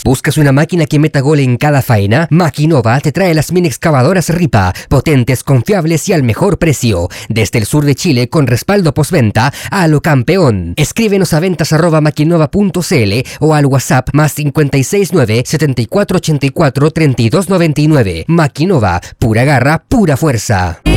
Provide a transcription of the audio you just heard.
¿Buscas una máquina que meta gol en cada faena? Maquinova te trae las mini excavadoras Ripa, potentes, confiables y al mejor precio. Desde el sur de Chile con respaldo postventa a lo campeón. Escríbenos a ventas@maquinova.cl o al WhatsApp +569 7484 3299. Maquinova, pura garra, pura fuerza.